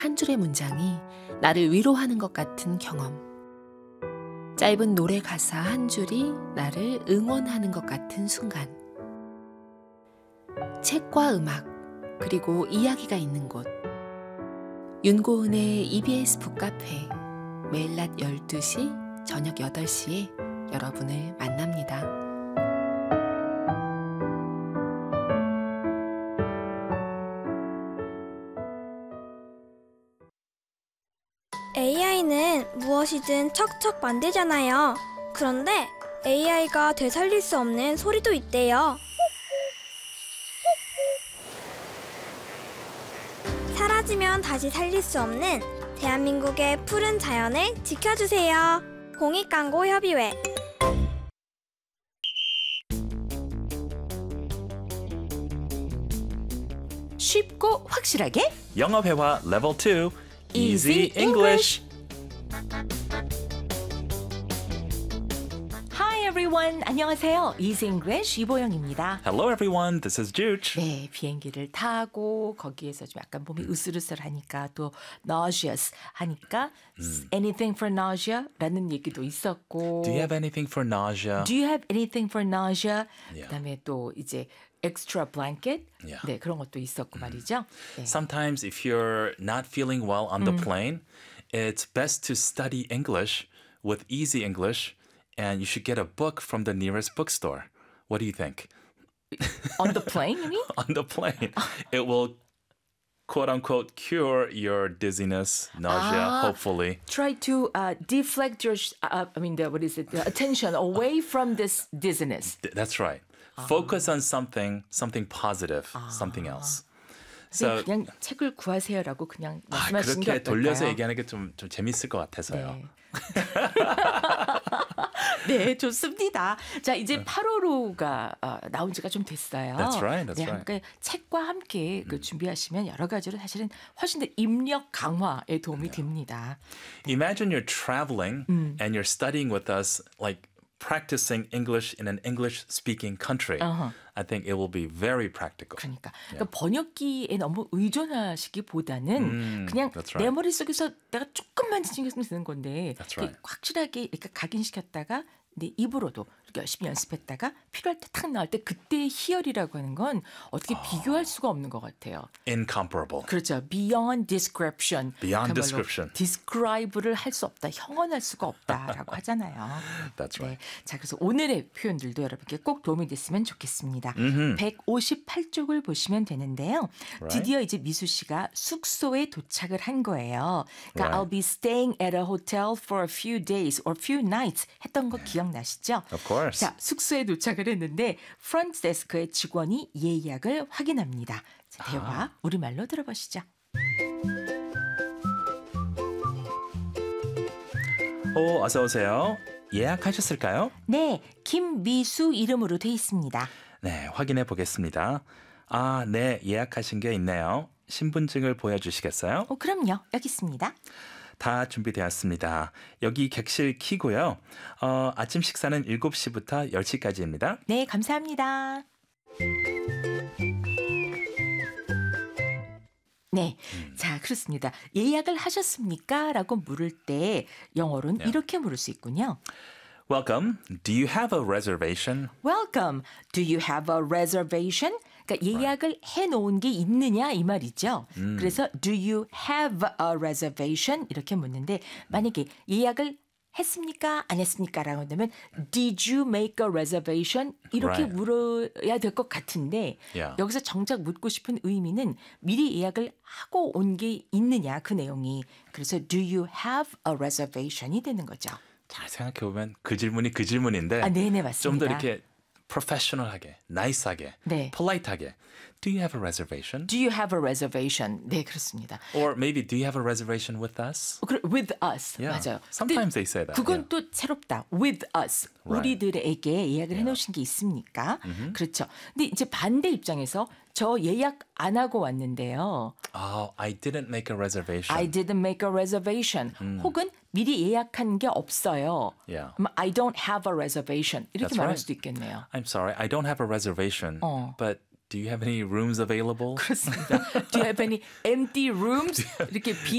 한 줄의 문장이 나를 위로하는 것 같은 경험. 짧은 노래 가사 한 줄이 나를 응원하는 것 같은 순간. 책과 음악, 그리고 이야기가 있는 곳. 윤고은의 EBS 북카페. 매일 낮 12시, 저녁 8시에 여러분을 만납니다. AI는 무엇이든 척척 만들잖아요. 그런데 AI가 되살릴 수 없는 소리도 있대요. 사라지면 다시 살릴 수 없는 대한민국의 푸른 자연을 지켜주세요. 공익광고협의회. 쉽고 확실하게 영어 회화 level 2 Easy English. Hi everyone, 안녕하세요. Easy English 이보영입니다. Hello everyone, this is Juge. 네, 비행기를 타고 거기에서 좀 약간 몸이 으슬으슬하니까 또 nauseous 하니까 anything for nausea라는 얘기도 있었고. Do you have anything for nausea? Do you have anything for nausea? Yeah. 그다음에 또 이제 extra blanket. Yeah. 네, 그런 것도 있었고 말이죠. 네. Sometimes if you're not feeling well on the plane, it's best to study English with Easy English, and you should get a book from the nearest bookstore. What do you think? On the plane, you mean? On the plane. It will quote unquote cure your dizziness, nausea, hopefully. Try to deflect your, the attention away from this dizziness. That's right. Focus on something positive, something else. So 그냥 책을 구하세요라고 그냥 말씀하시는 게 그렇게 어떨까요? 돌려서 얘기하는 게 좀 재밌을 것 같아서요. 네. 네, 좋습니다. 자, 이제 8월호가 나온 지가 좀 됐어요. That's right, that's 네, right. 그러니까 책과 함께 그 준비하시면 여러 가지로 사실은 훨씬 더 입력 강화에 도움이 됩니다. Imagine you're traveling and you're studying with us, like practicing English in an English-speaking country. I think it will be very practical. 그러니까 번역기에 너무 의존하시기보다는 그냥 that's 내 right. 머릿속에서 내가 조금만 신경 쓰면 되는 건데 That's right. 확실하게 이렇게 각인시켰다가 내 입으로도 이렇게 열심히 연습했다가 필요할 때 탁 나올 때 그때의 희열이라고 하는 건 어떻게 비교할 수가 없는 것 같아요. Incomparable. 그렇죠. Beyond description. Beyond 그야말로 description. describe를 할 수 없다. 형언할 수가 없다라고 하잖아요. That's right. 네. 자, 그래서 오늘의 표현들도 여러분께 꼭 도움이 됐으면 좋겠습니다. 158쪽을 보시면 되는데요. Right. 드디어 이제 미수 씨가 숙소에 도착을 한 거예요. 그러니까 Right. I'll be staying at a hotel for a few days or few nights 했던 거 기억나시죠? Of course. 자, 숙소에 도착을 했는데 프런트 데스크의 직원이 예약을 확인합니다. 자, 대화 우리말로 들어보시죠. 어서 오세요. 예약하셨을까요? 네, 김미수 이름으로 돼 있습니다. 네, 확인해 보겠습니다. 아, 네, 예약하신 게 있네요. 신분증을 보여주시겠어요? 그럼요. 여기 있습니다. 다 준비되었습니다. 여기 객실 키고요. 아침 식사는 7시부터 10시까지입니다. 네, 감사합니다. 네, 자 그렇습니다. 예약을 하셨습니까? 라고 물을 때 영어로는 이렇게 물을 수 있군요. Welcome. Do you have a reservation? Welcome. Do you have a reservation? 그러니까 예약을 해놓은 게 있느냐 이 말이죠. 그래서 do you have a reservation? 이렇게 묻는데 만약에 예약을 했습니까? 안 했습니까? 라고 한다면 Did you make a reservation? 이렇게 Right. 물어야 될 것 같은데 Yeah. 여기서 정작 묻고 싶은 의미는 미리 예약을 하고 온 게 있느냐 그 내용이. 그래서 Do you have a reservation이 되는 거죠. 잘 생각해보면 그 질문이 그 질문인데 네네 맞습니다. 좀 더 이렇게 professional하게, nice하게, 네. polite하게 Do you have a reservation? Do you have a reservation? 네 그렇습니다. Or maybe do you have a reservation with us? With us. Yeah. 맞아요. Sometimes 근데 they say that. 그건 yeah. 또 새롭다. With us. Right. 우리들에게 예약을 해놓으신 게 있습니까? 그렇죠. 근데 이제 반대 입장에서 저 예약 안 하고 왔는데요. Oh, I didn't make a reservation. I didn't make a reservation. 혹은 미리 예약한 게 없어요. Yeah. 그럼 I don't have a reservation. 이렇게 That's 말할 right. 수도 있겠네요. I'm sorry, I don't have a reservation. But do you have any rooms available? 그렇습니다. Do you have any empty rooms? 이렇게 빈